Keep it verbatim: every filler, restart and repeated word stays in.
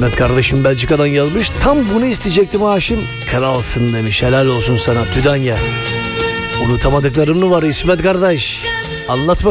İsmet kardeşim Belçika'dan yazmış. Tam bunu isteyecektim Haşim. Kralsın demiş. Helal olsun sana Tüdanya. Unutamadıklarım var İsmet kardeş. Anlat bakalım.